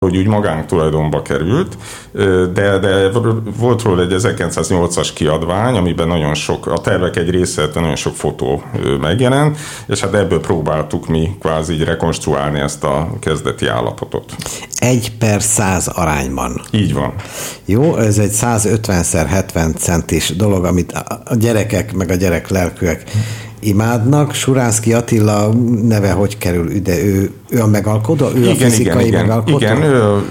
hogy úgy magántulajdonba került, de volt róla egy 1908-as kiadvány, amiben nagyon sok, a tervek egy része, nagyon sok fotó megjelent, és hát ebből próbáltuk mi kvázi így rekonstruálni ezt a kezdeti állapotot. 1/100 arányban. Így van. Jó, ez egy 150x70 centis dolog, amit a gyerekek meg a gyerek lelkűek imádnak. Suránszky Attila neve hogy kerül ide? Ő a megalkotó? Ő a fizikai megalkotó? Igen,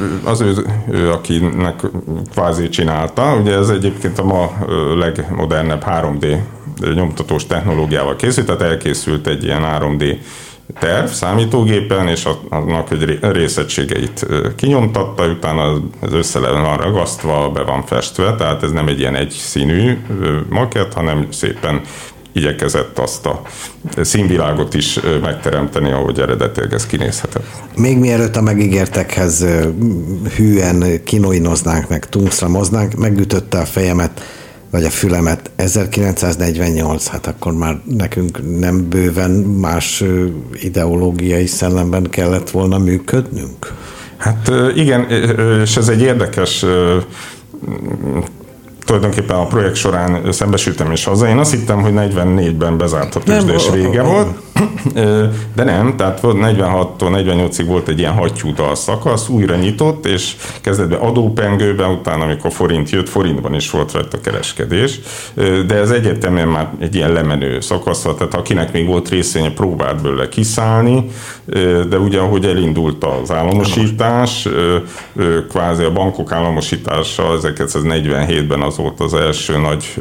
ő, akinek kvázi csinálta. Ugye ez egyébként a ma legmodernebb 3D nyomtatós technológiával készült, tehát elkészült egy ilyen 3D terv számítógépen, és annak egy részegységeit kinyomtatta, utána ez össze van ragasztva, be van festve, tehát ez nem egy ilyen egyszínű makett, hanem szépen igyekezett azt a színvilágot is megteremteni, ahogy eredetileg ez kinézhetett. Még mielőtt a megígértekhez hűen kinoinoznánk, meg tungszramoznánk, megütötte a fejemet, vagy a fülemet 1948, hát akkor már nekünk nem bőven más ideológiai szellemben kellett volna működnünk? Hát igen, és ez egy érdekes tulajdonképpen a projekt során szembesültem is hozzá. Én azt hittem, hogy 44-ben bezárt a tőzsde és vége volt, de nem, tehát 46-tól 48-ig volt egy ilyen hattyúdal szakasz, újra nyitott, és kezdetben adópengőben, utána amikor forint jött, forintban is volt rajta kereskedés, de ez egyértelműen már egy ilyen lemenő szakasz volt, tehát akinek még volt részvénye, próbált belőle kiszállni, de ugye ahogy elindult az államosítás, kvázi a bankok államosítása 1947-ben az volt az első nagy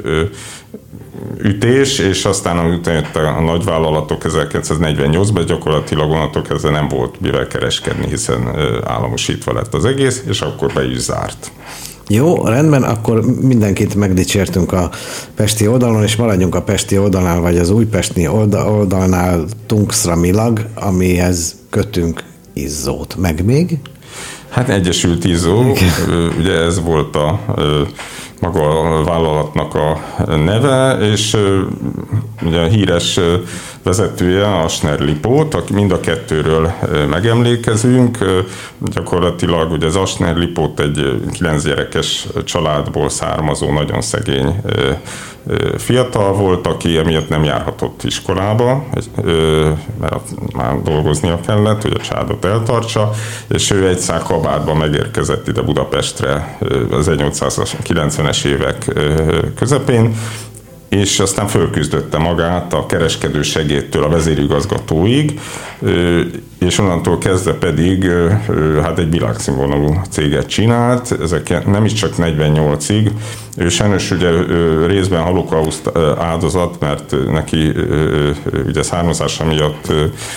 ütés, és aztán amikor jött a nagyvállalatok 1948-ban, gyakorlatilag onnantól kezdve nem volt mivel kereskedni, hiszen államosítva lett az egész, és akkor be is zárt. Jó, rendben, akkor mindenkit megdicsértünk a pesti oldalon, és maradjunk a pesti oldalnál, vagy az újpesti oldalnál tungsramilag, amihez kötünk izzót. Meg még? Hát Egyesült Izzó, ugye ez volt a maga a vállalatnak a neve, és ugye a híres vezetője, a Asner Lipót, aki mind a kettőről megemlékezünk. Gyakorlatilag ugye az Asner Lipót egy 9 gyerekes családból származó, nagyon szegény fiatal volt, aki emiatt nem járhatott iskolába, mert már dolgoznia kellett, hogy a családot eltartsa, és ő egy szál kabátban megérkezett ide Budapestre az 1890-es évek közepén, és aztán fölküzdötte magát a kereskedő segédtől a vezérigazgatóig, és onnantól kezdve pedig hát egy világszínvonalú céget csinált, ezek nem is csak 48-ig, ő sajnos ugye részben holokauszt áldozat, mert neki ugye származása miatt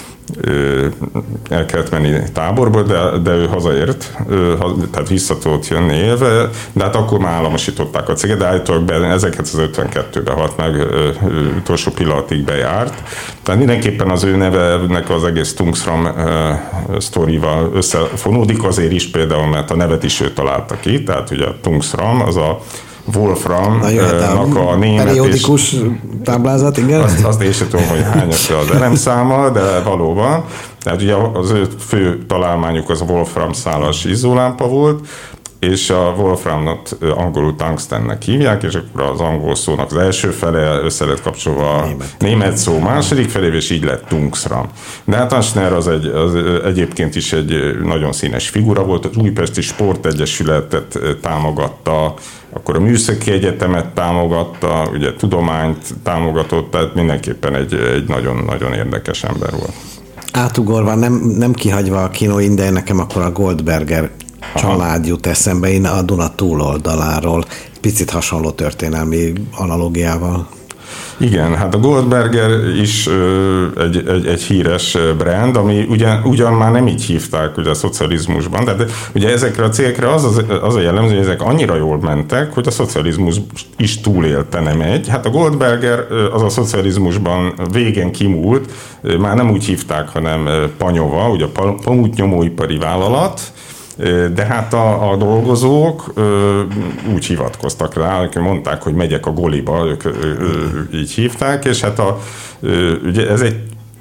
el kellett menni táborba, de ő hazaért, tehát vissza tudott jönni élve, de hát akkor már államosították a céget, de állítólag 1952-ben halt meg, utolsó pillanatig bejárt. Tehát mindenképpen az ő nevenek az egész Tungsram sztorival összefonódik, azért is például, mert a nevet is ő találta ki, tehát ugye a Tungsram, az a Wolframnak a német periódikus táblázat, igen? Azt én sem tudom, hogy hányas az elemszáma, de valóban. Tehát ugye az ő fő találmányuk az a Wolfram szálas izzólámpa volt, és a Wolframot angolul tungstennek hívják, és akkor az angol szónak az első fele össze lett kapcsolva a német szó második felével, és így lett Tungsram. De hát Asner az egyébként is egy nagyon színes figura volt, az Újpesti Sportegyesületet támogatta, akkor a Műszaki Egyetemet támogatta, ugye tudományt támogatott, tehát mindenképpen egy nagyon-nagyon érdekes ember volt. Átugorva, nem kihagyva a kinoin, de nekem akkor a Goldberger család jut eszembe, én a Duna túloldaláról, picit hasonló történelmi analógiával. Igen, hát a Goldberger is egy híres brand, ami ugyan már nem így hívták ugye a szocializmusban, de ugye ezekre a cégekre az a jellemző, hogy ezek annyira jól mentek, hogy a szocializmus is túlélte, nem egy. Hát a Goldberger az a szocializmusban végén kimúlt, már nem úgy hívták, hanem Panyova, ugye a pamutnyomóipari vállalat, de hát a dolgozók úgy hivatkoztak rá, mondták, hogy megyek a Goliba, ők így hívták, és hát ugye ez egy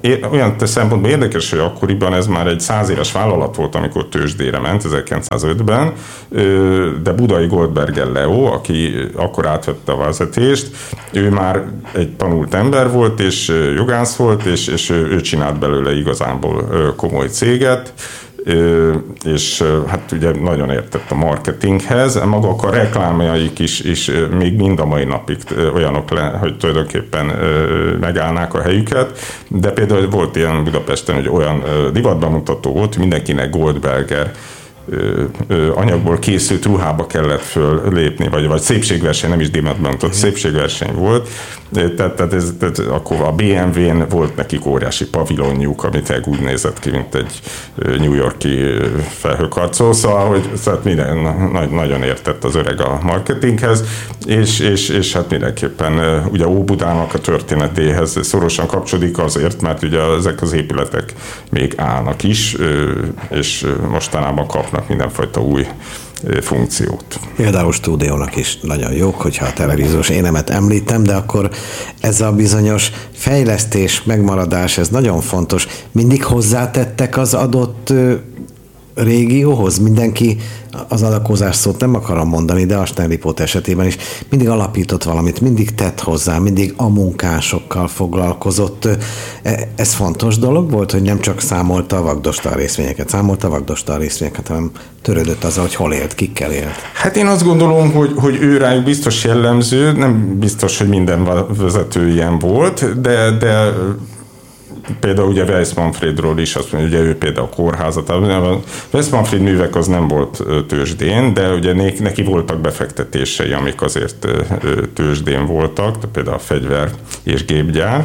olyan szempontból érdekes, hogy akkoriban ez már egy 100 éves vállalat volt, amikor tőzsdére ment 1905-ben, de Budai Goldberger Leo, aki akkor átvette a vezetést, ő már egy tanult ember volt, és jogász volt, és ő csinált belőle igazából komoly céget, és hát ugye nagyon értett a marketinghez, maguk a reklámjaik is még mind a mai napig olyanok, hogy tulajdonképpen megállnák a helyüket, de például volt ilyen Budapesten, hogy olyan divatbemutató volt, mindenkinek Goldberger anyagból készült ruhába kellett föllépni, vagy szépségverseny, nem is divatbemutató, szépségverseny volt, tehát akkor a BMW-n volt nekik óriási pavilonjuk, amit úgy nézett ki, mint egy New York-i felhőkarcoló, szóval, hogy minden nagyon értett az öreg a marketinghez, és hát mindenképpen ugye Óbudának a történetéhez szorosan kapcsolódik azért, mert ugye ezek az épületek még állnak is, és mostanában kapnak mindenfajta új funkciót. Például stúdiónak is nagyon jók, hogyha a televíziós énemet említem, de akkor ez a bizonyos fejlesztés, megmaradás, ez nagyon fontos. Mindig hozzátettek az adott régióhoz? Mindenki, az adakozás szót nem akarom mondani, de a Stanley-Pot esetében is mindig alapított valamit, mindig tett hozzá, mindig a munkásokkal foglalkozott. Ez fontos dolog volt, hogy nem csak számolta a vagdostal részvényeket, hanem törődött azzal, hogy hol élt, kikkel élt. Hát én azt gondolom, hogy ő rájuk biztos jellemző, nem biztos, hogy minden vezető ilyen volt, de például ugye Weiss Manfredról is azt mondja, ugye ő például a kórházat. A Weiss Manfred művek az nem volt tőzsdén, de ugye neki voltak befektetései, amik azért tőzsdén voltak, például a fegyver és gépgyár.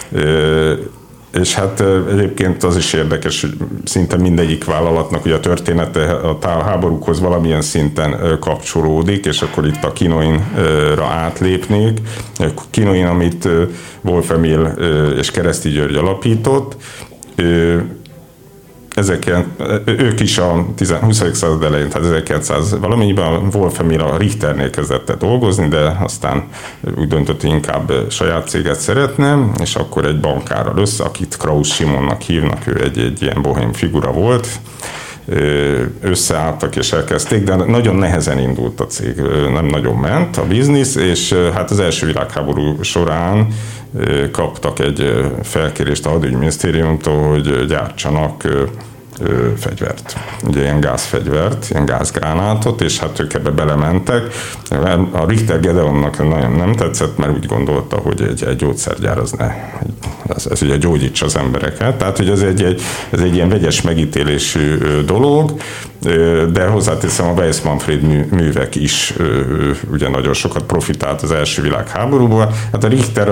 És hát egyébként az is érdekes, hogy szinte mindegyik vállalatnak ugye a története a háborúkhoz valamilyen szinten kapcsolódik, és akkor itt a Kinoinra átlépnék. Kinoin, amit Wolf Emil és Kereszti György alapított, ők is a 20. század elején, tehát 1900 valamiben Wolf Emil a Richternél kezdett dolgozni, de aztán úgy döntött, hogy inkább saját céget szeretne, és akkor egy bankárral akit Krausz Simonnak hívnak, ő egy ilyen bohém figura volt, összeálltak és elkezdték, de nagyon nehezen indult a cég, nem nagyon ment a biznisz, és hát az első világháború során kaptak egy felkérést a hadügyminisztériumtól, hogy gyártsanak fegyvert, ugye ilyen gázfegyvert, ilyen gázgránátot, és hát ők ebbe belementek. A Richter Gedeonnak nagyon nem tetszett, mert úgy gondolta, hogy egy gyógyszergyár ez ugye gyógyítsa az embereket. Tehát, hogy ez egy ilyen vegyes megítélésű dolog, de hozzáteszem, a Weiss Manfred művek is ugye nagyon sokat profitált az első világháborúból. Hát a Richter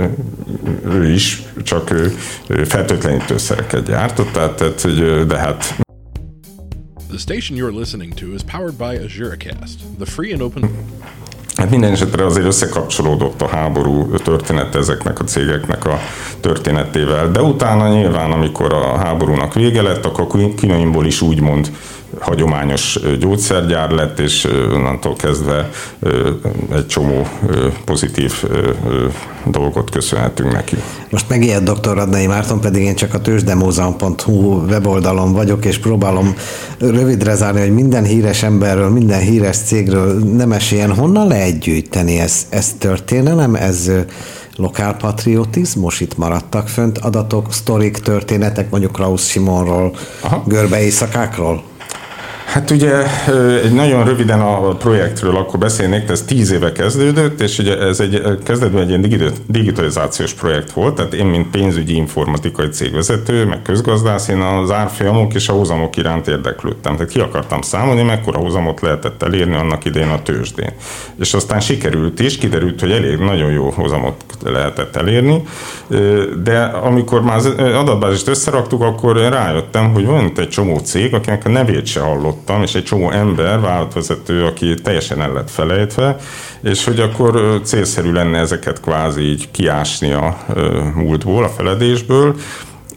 ő is csak fertőtlenítőszereket gyártott, tehát de hát. The station you're listening to is powered by AzureCast, the free and open. Hát minden esetre azért összekapcsolódott a háború története ezeknek a cégeknek a történetével, de utána nyilván, amikor a háborúnak vége lett, akkor Kinoinból is úgymond hagyományos gyógyszergyár lett, és onnantól kezdve egy csomó pozitív dolgot köszönhetünk neki. Most megijedt dr. Radnai Márton, pedig én csak a tőzsdemúzeum.hu weboldalon vagyok, és próbálom rövidre zárni, hogy minden híres emberről, minden híres cégről nem esélyen. Honnan lehet gyűjteni? Ez történelem? Ez lokálpatriotizmus? Itt maradtak fönt adatok, sztorik, történetek, mondjuk Krausz Simonról, Görbe éjszakákról? Hát ugye nagyon röviden a projektről akkor beszélnék, de ez 10 éve kezdődött, és ugye ez kezdetben egy ilyen digitalizációs projekt volt, tehát én, mint pénzügyi informatikai cégvezető, meg közgazdász, én az árfolyamok és a hozamok iránt érdeklődtem. Tehát ki akartam számolni, mekkora hozamot lehetett elérni annak idején a tőzsdén. És aztán sikerült is, kiderült, hogy elég nagyon jó hozamot lehetett elérni, de amikor már az adatbázist összeraktuk, akkor rájöttem, hogy van egy csomó cég, akinek a nevét se hallott, és egy csomó ember, vállalatvezető, aki teljesen el lett felejtve, és hogy akkor célszerű lenne ezeket kvázi így kiásni a múltból, a feledésből,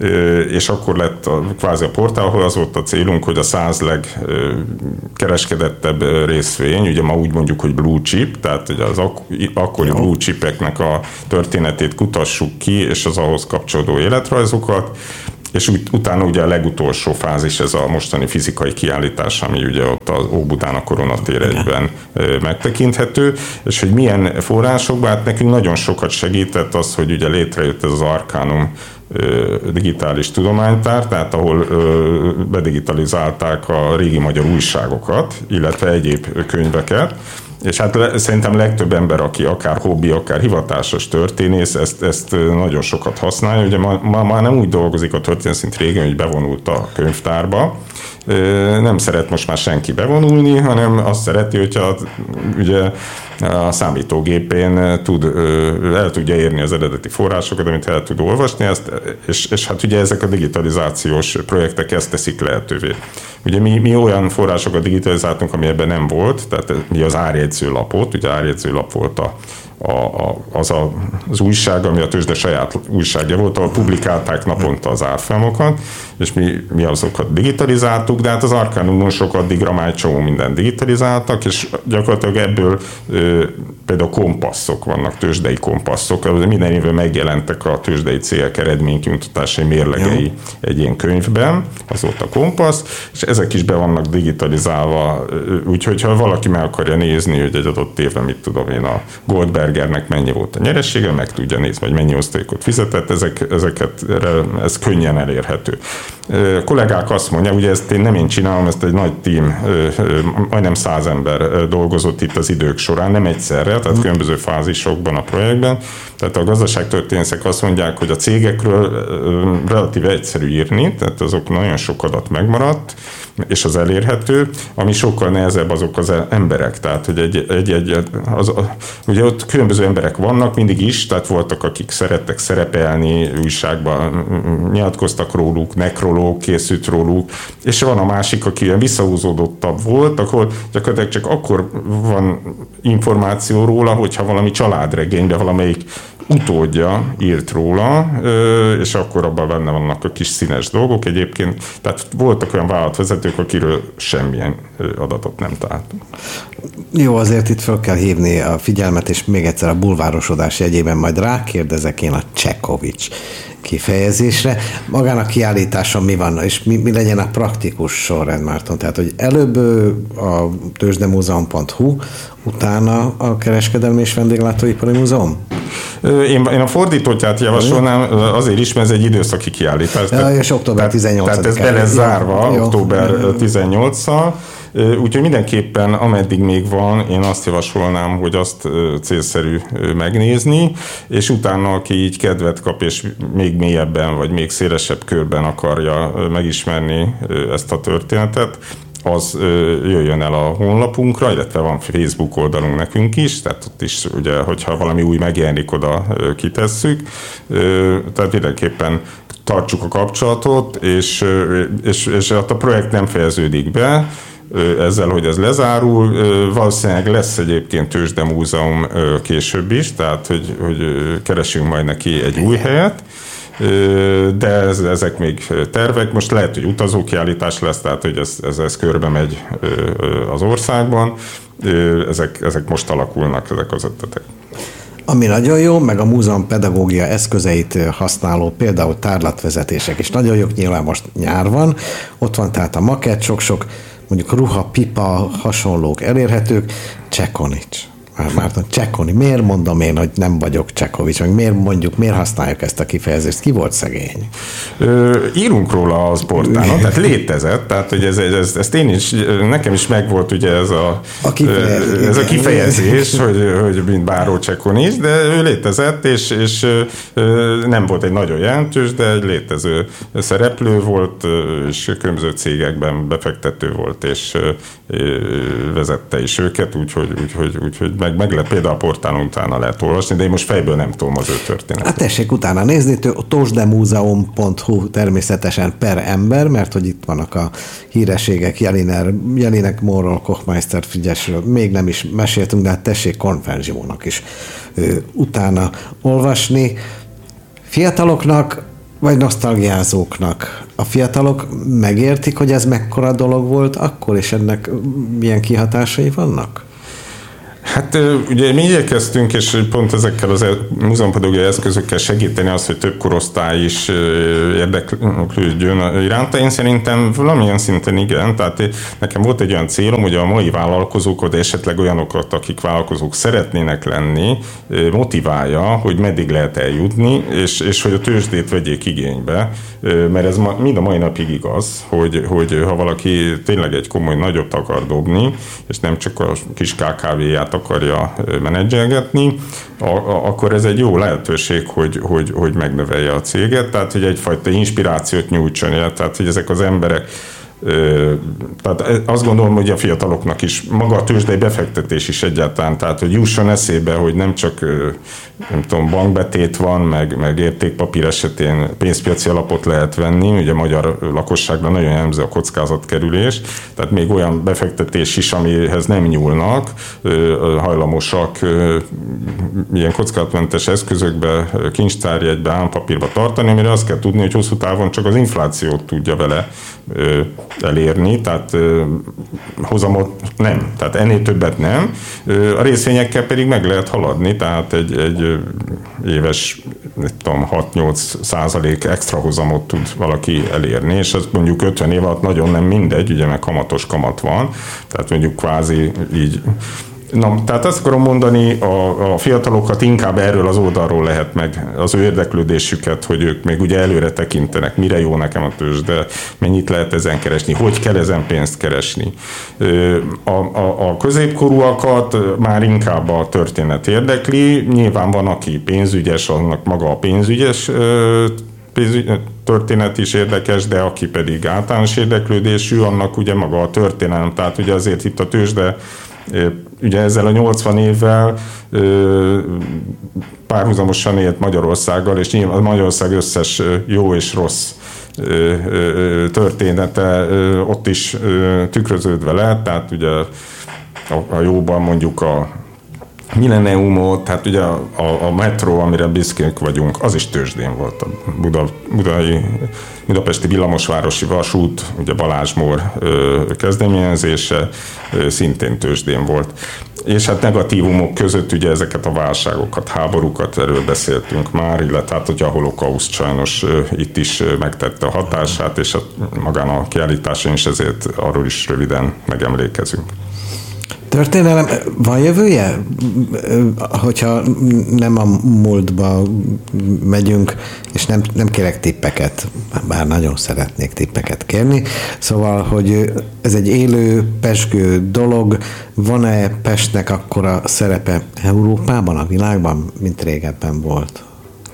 és akkor lett kvázi a portál, ahol az volt a célunk, hogy a 100 legkereskedettebb részvény, ugye ma úgy mondjuk, hogy blue chip, tehát ugye az akkori blue chipeknek a történetét kutassuk ki, és az ahhoz kapcsolódó életrajzokat, és utána ugye a legutolsó fázis ez a mostani fizikai kiállítás, ami ugye ott az Óbudán a Koronatér 1-ben megtekinthető, és hogy milyen forrásokban, hát nekünk nagyon sokat segített az, hogy ugye létrejött ez az Arcanum digitális tudománytár, tehát ahol bedigitalizálták a régi magyar újságokat, illetve egyéb könyveket, és hát szerintem legtöbb ember, aki akár hobbi, akár hivatásos történész, ezt nagyon sokat használja. Ugye ma már nem úgy dolgozik a történész, mint régen, hogy bevonult a könyvtárba. Nem szeret most már senki bevonulni, hanem azt szereti, hogyha ugye a számítógépén el tudja érni az eredeti forrásokat, amit el tud olvasni, és hát ugye ezek a digitalizációs projektek ezt teszik lehetővé. Ugye mi olyan forrásokat digitalizáltunk, ami ebben nem volt, tehát mi az árjegyzőlapot, ugye árjegyzőlap volt az újság, ami a tőzsde saját újságja volt, ahol publikálták naponta az árfolyamokat, és mi azokat digitalizáltuk, de hát az Arcanumon addigra már egy csomó mindent digitalizáltak, és gyakorlatilag ebből például kompasszok vannak, tőzsdei kompasszok, minden évben megjelentek a tőzsdei cégek eredménykimutatásai mérlegei egy ilyen könyvben, az volt a kompassz, és ezek is be vannak digitalizálva, úgyhogy ha valaki meg akarja nézni, hogy egy adott évben, mit tudom én, a Goldbergernek mennyi volt a nyeressége, meg tudja nézni, vagy mennyi osztalékot fizetett, ez könnyen elérhető. A kollégák azt mondják, ugye ezt nem én csinálom, ezt egy nagy tím, majdnem 100 ember dolgozott itt az idők során, nem egyszerre, tehát különböző fázisokban a projektben. Tehát a gazdaságtörténészek azt mondják, hogy a cégekről relatíve egyszerű írni, tehát azok nagyon sok adat megmaradt, és az elérhető, ami sokkal nehezebb azok az emberek, tehát hogy ugye ott különböző emberek vannak mindig is, tehát voltak, akik szerettek szerepelni újságban, nyilatkoztak róluk, nekrológ készült róluk, és van a másik, aki ilyen visszahúzódottabb volt, akkor gyakorlatilag csak akkor van információ róla, hogyha valami családregényben valamelyik utódja írt róla, és akkor abban benne vannak a kis színes dolgok egyébként. Tehát voltak olyan vállalatvezetők, akiről semmilyen adatot nem találtunk. Jó, azért itt fel kell hívni a figyelmet, és még egyszer a bulvárosodás jegyében majd rákérdezek én a Csekovics kifejezésre. Magán a kiállításon mi van, és mi legyen a praktikus sorrend, Márton? Tehát, hogy előbb a tőzsdemúzeum.hu, utána a Kereskedelmi és Vendéglátóipari Múzeum? Én a fordítótját javasolnám, azért is, mert ez egy időszaki kiállítás. És október 18-án. Tehát ez be lesz zárva október 18-szal. Úgyhogy mindenképpen, ameddig még van, én azt javasolnám, hogy azt célszerű megnézni, és utána, aki így kedvet kap, és még mélyebben, vagy még szélesebb körben akarja megismerni ezt a történetet, az jöjjön el a honlapunkra, illetve van Facebook oldalunk nekünk is, tehát ott is, ugye, hogyha valami új megjelenik, oda kitesszük. Tehát mindenképpen tartsuk a kapcsolatot, és a projekt nem fejeződik be, ezzel, hogy ez lezárul. Valószínűleg lesz egyébként tőzsdemúzeum később is, tehát hogy keresünk majd neki egy új helyet, de ezek még tervek. Most lehet, hogy utazókiállítás lesz, tehát hogy ez körbe megy az országban. Ezek most alakulnak, ezek az ötletek. Ami nagyon jó, meg a múzeum pedagógia eszközeit használó, például tárlatvezetések is nagyon jók, nyilván most nyár van, ott van tehát a makett, sok-sok mondjuk ruha, pipa, hasonlók elérhetők, Csekonics. Márton, Csekoni. Miért mondom én, hogy nem vagyok Csekovics, meg miért használjuk ezt a kifejezést? Ki volt szegény? Írunk róla az portálon, tehát létezett, tehát hogy ezt én is, nekem is megvolt ugye ez a kifejezés, hogy mint Báró Csekonics, de ő létezett, és nem volt egy nagyon jelentős, de egy létező szereplő volt, és különböző cégekben befektető volt, és vezette is őket, úgyhogy meg lehet például a portálon utána lehet olvasni, de én most fejből nem tudom az ő történetet. Hát tessék utána nézni, tőzsdemúzeum.hu természetesen per ember, mert hogy itt vannak a hírességek, Jelinek, Morról, Kochmeister, Frigyesről, még nem is meséltünk, de hát tessék Konfenzsimónak is utána olvasni. Fiataloknak vagy nosztalgiázóknak. A fiatalok megértik, hogy ez mekkora dolog volt akkor, és ennek milyen kihatásai vannak? Hát ugye mi igyekeztünk, és pont ezekkel az múzeumpedagógiai eszközökkel segíteni azt, hogy több korosztály is érdeklődjön iránta. Én szerintem valamilyen szinten igen, tehát nekem volt egy olyan célom, hogy a mai vállalkozókat, esetleg olyanokat, akik vállalkozók szeretnének lenni, motiválja, hogy meddig lehet eljutni, és hogy a tőzsdét vegyék igénybe, mert ez mind a mai napig igaz, hogy ha valaki tényleg egy komoly nagyot akar dobni, és nem csak a kis KKV-ját akarja menedzselgetni, akkor ez egy jó lehetőség, hogy megnövelje a céget, tehát hogy egyfajta inspirációt nyújtson, tehát hogy ezek az emberek, tehát azt gondolom, hogy a fiataloknak is maga a tőzsdei befektetés is egyáltalán, tehát hogy jusson eszébe, hogy nem csak nem tudom, bankbetét van, meg értékpapír esetén pénzpiaci alapot lehet venni, ugye a magyar lakosságban nagyon jellemző a kockázatkerülés, tehát még olyan befektetés is, amihez nem nyúlnak, hajlamosak ilyen kockázatmentes eszközökbe, kincstárjegybe, állampapírba tartani, amire azt kell tudni, hogy hosszú távon csak az inflációt tudja vele elérni, tehát hozamot nem, tehát ennél többet nem. A részvényekkel pedig meg lehet haladni, tehát egy éves 6-8% extra hozamot tud valaki elérni, és ez mondjuk 50 év alatt nagyon nem mindegy, ugye meg kamatos kamat van, tehát mondjuk kvázi így. Na, tehát azt akarom mondani, a fiatalokat inkább erről az oldalról lehet meg az ő érdeklődésüket, hogy ők még ugye előre tekintenek, mire jó nekem a tőzsde, mennyit lehet ezen keresni, hogy kell ezen pénzt keresni. A középkorúakat már inkább a történet érdekli, nyilván van, aki pénzügyes, annak maga a pénzügyes történet is érdekes, de aki pedig általános érdeklődésű, annak ugye maga a történelem, tehát ugye azért itt a tőzsde ugye ezzel a 80 évvel párhuzamosan élt Magyarországgal, és nyilván Magyarország összes jó és rossz története ott is tükröződve lett, tehát ugye a jóban mondjuk a Millenniumot, tehát ugye a metró, amire büszkék vagyunk, az is tőzsdén volt. A budapesti villamosvárosi vasút, ugye Balázs Mór kezdeményezése szintén tőzsdén volt. És hát negatívumok között ugye ezeket a válságokat, háborúkat, erről beszéltünk már, illetve hát ugye a holokauszt sajnos itt is megtette a hatását, és magán a kiállításon is ezért arról is röviden megemlékezünk. Történelem, van jövője? Hogyha nem a múltba megyünk, és nem kérek tippeket, bár nagyon szeretnék tippeket kérni, szóval, hogy ez egy élő, pezsgő dolog, van-e Pestnek akkora szerepe Európában, a világban, mint régebben volt?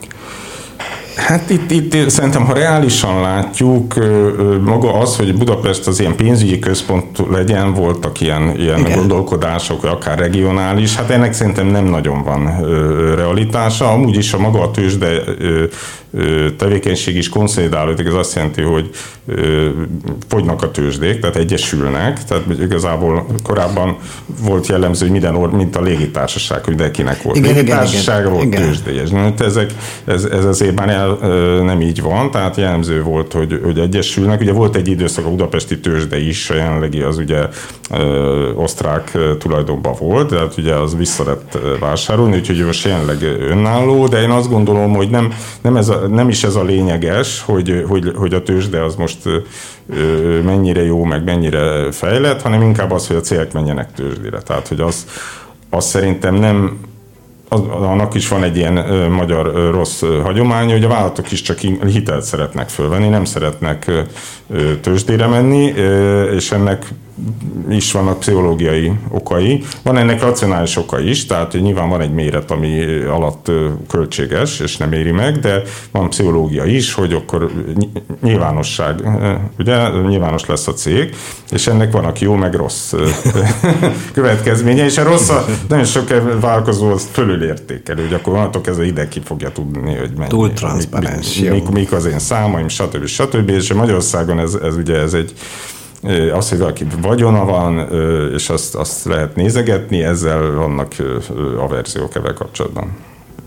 Hát itt szerintem, ha reálisan látjuk, maga az, hogy Budapest az ilyen pénzügyi központ legyen, voltak ilyen gondolkodások, akár regionális, hát ennek szerintem nem nagyon van realitása. Amúgy is a maga a tőzsde tevékenység is konszolidálódik, ez azt jelenti, hogy fogynak a tőzsdék, tehát egyesülnek, tehát igazából korábban volt jellemző, hogy mint a légitársaság, hogy mindenkinek volt légitársasága, volt tőzsdéjes. Ez azért már nem így van, tehát jellemző volt, hogy egyesülnek. Ugye volt egy időszak a budapesti tőzsde is, jelenlegi az ugye osztrák tulajdonban volt, tehát ugye az vissza lett vásárolni, úgyhogy most jelenleg önálló, de én azt gondolom, hogy nem is ez a lényeges, hogy a tőzsde az most mennyire jó, meg mennyire fejlett, hanem inkább az, hogy a cégek menjenek tőzsdére. Tehát, hogy az szerintem nem, annak is van egy ilyen magyar rossz hagyománya, hogy a vállalatok is csak hitelt szeretnek fölvenni, nem szeretnek tőzsdére menni, és ennek is vannak pszichológiai okai. Van ennek racionális oka is, tehát hogy nyilván van egy méret, ami alatt költséges, és nem éri meg, de van pszichológia is, hogy akkor nyilvánosság, ugye, nyilvános lesz a cég, és ennek vannak jó, meg rossz következménye, és a rossz, nagyon sok vállalkozó azt fölülértékelő, hogy akkor vannatok ez ide ki fogja tudni, hogy mennyi. Túl transzparens. Mik az én számaim, stb. És Magyarországon ez ugye ez egy az, hogy valaki vagyona van, és azt lehet nézegetni, ezzel vannak averziók ebben kapcsolatban.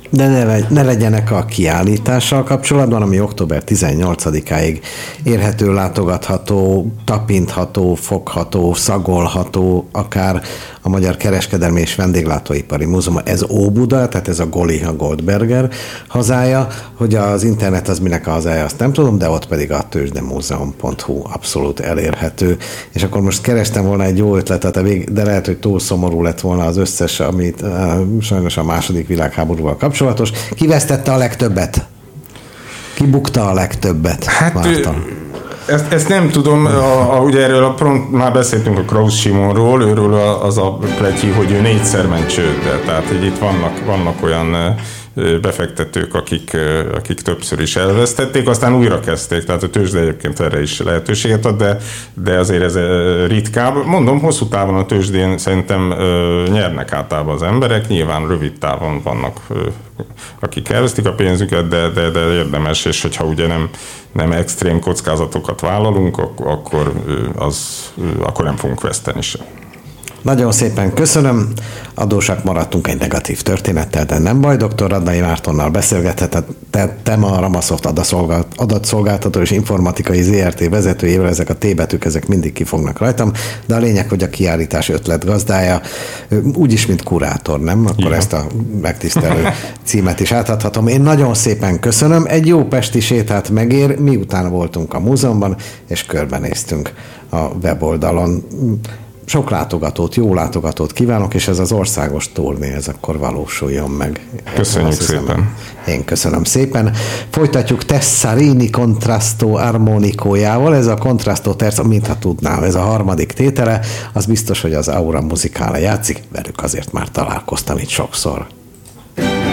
De ne legyenek a kiállítással kapcsolatban, ami október 18-áig érhető, látogatható, tapintható, fogható, szagolható, akár a Magyar Kereskedelmi és Vendéglátóipari Múzeum. Ez Óbuda, tehát ez a Goliha Goldberger hazája, hogy az internet az minek a hazája, azt nem tudom, de ott pedig a tőzsdemuzeum.hu abszolút elérhető. És akkor most kerestem volna egy jó ötletet, de lehet, hogy túl szomorú lett volna az összes, amit sajnos a második világháborúval kapcsolatos. Ki vesztette a legtöbbet? Ki bukta a legtöbbet? Hát ezt nem tudom, ugye erről már beszéltünk a Krausz Simonról, őről az a pletyi, hogy ő 4-szer ment csődbe, tehát így itt vannak olyan befektetők, akik többször is elvesztették, aztán újra kezdték, tehát a tőzsde egyébként erre is lehetőséget ad, de azért ez ritkább. Mondom, hosszú távon a tőzsdén szerintem nyernek általában az emberek, nyilván rövid távon vannak, akik elvesztik a pénzüket, de érdemes, és hogyha ugye nem extrém kockázatokat vállalunk, akkor nem fogunk veszteni sem. Nagyon szépen köszönöm. Adósak maradtunk egy negatív történettel, de nem baj, dr. Radnai Mártonnal beszélgethettem a Ramasoft adatszolgáltató és informatikai ZRT vezetőjével, ezek a T-betűk, ezek mindig kifognak rajtam, de a lényeg, hogy a kiállítás ötletgazdája, úgyis, mint kurátor, nem? Akkor igen. Ezt a megtisztelő címet is átadhatom. Én nagyon szépen köszönöm, egy jó pesti sétát megér, miután voltunk a múzeumban, és körbenéztünk a weboldalon. Sok látogatót, jó látogatót kívánok, és ez az országos turné, ez akkor valósuljon meg. Köszönjük szépen. Én köszönöm szépen. Folytatjuk Tessarini Contrasto Armonicójával, ez a Contrasto terz, mintha tudnám, ez a harmadik tétele, az biztos, hogy az Aura Musicale játszik, velük azért már találkoztam itt sokszor.